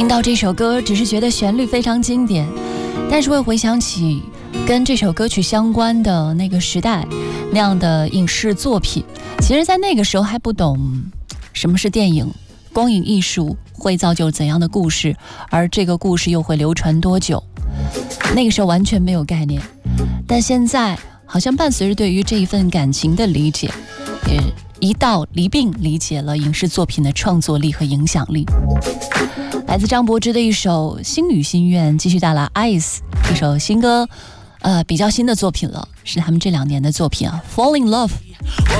听到这首歌只是觉得旋律非常经典，但是会回想起跟这首歌曲相关的那个时代那样的影视作品。其实在那个时候还不懂什么是电影，光影艺术会造就怎样的故事，而这个故事又会流传多久，那个时候完全没有概念。但现在好像伴随着对于这一份感情的理解，也一道一并理解了影视作品的创作力和影响力。来自张柏芝的一首《心语心愿》，继续带来 Ice 这首新歌，比较新的作品了，是他们这2年的作品啊， Fall in Love。